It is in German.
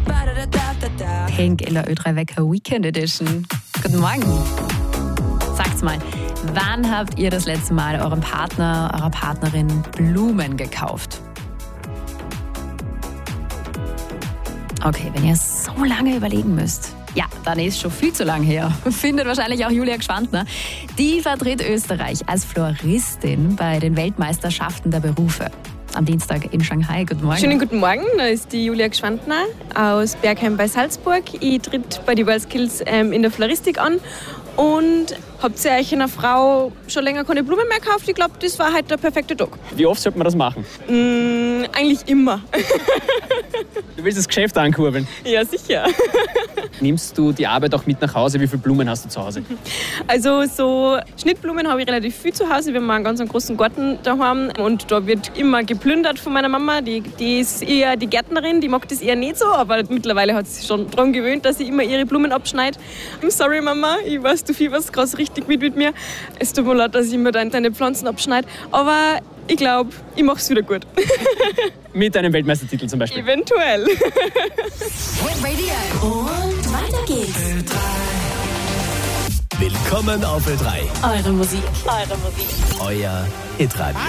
Pink in der Ö3 Wecker Weekend Edition. Guten Morgen. Sagt's mal, wann habt ihr das letzte Mal eurem Partner, eurer Partnerin Blumen gekauft? Okay, wenn ihr so lange überlegen müsst, ja, dann ist schon viel zu lang her. Findet wahrscheinlich auch Julia Gschwandner. Die vertritt Österreich als Floristin bei den Weltmeisterschaften der Berufe. Am Dienstag in Shanghai. Guten Morgen. Schönen guten Morgen, da ist die Julia Gschwandner aus Bergheim bei Salzburg. Ich tritt bei die WorldSkills in der Floristik an. Und habt ihr euch einer Frau schon länger keine Blumen mehr gekauft? Ich glaube, das war heute der perfekte Tag. Wie oft sollte man das machen? Eigentlich immer. Du willst das Geschäft ankurbeln? Ja, sicher. Nimmst du die Arbeit auch mit nach Hause? Wie viele Blumen hast du zu Hause? Also so Schnittblumen habe ich relativ viel zu Hause. Wir haben einen ganz großen Garten daheim und da wird immer geplündert von meiner Mama. Die ist eher die Gärtnerin, die mag das eher nicht so, aber mittlerweile hat sie sich schon daran gewöhnt, dass sie immer ihre Blumen abschneidet. I'm sorry Mama, ich weiß, du fieberst gerade richtig mit mir. Es tut mir leid, dass ich immer deine Pflanzen abschneide, aber ich glaube, ich mache es wieder gut. Mit einem Weltmeistertitel zum Beispiel? Eventuell. Und weiter geht's. Willkommen auf Ö3. Eure Musik. Euer Hitradio.